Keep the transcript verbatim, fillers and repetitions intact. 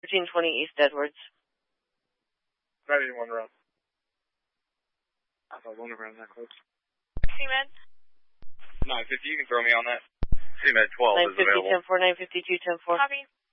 thirteen twenty East Edwards. nine eighty-one around. I thought one around that close. C-Med? nine fifty, you can throw me on that. C-Med twelve is available. nine fifty, ten four, nine fifty-two, ten four. Copy.